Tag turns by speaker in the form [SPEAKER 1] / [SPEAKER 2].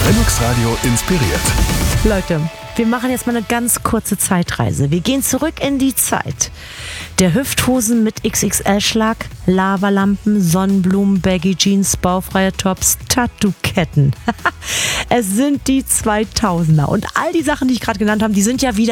[SPEAKER 1] Lennox Radio inspiriert.
[SPEAKER 2] Leute, wir machen jetzt mal eine ganz kurze Zeitreise. Wir gehen zurück in die Zeit der Hüfthosen mit XXL-Schlag, Lavalampen, Sonnenblumen, Baggy Jeans, baufreie Tops, Tattoo-Ketten. Es sind die 2000er und all die Sachen, die ich gerade genannt habe, die sind ja wieder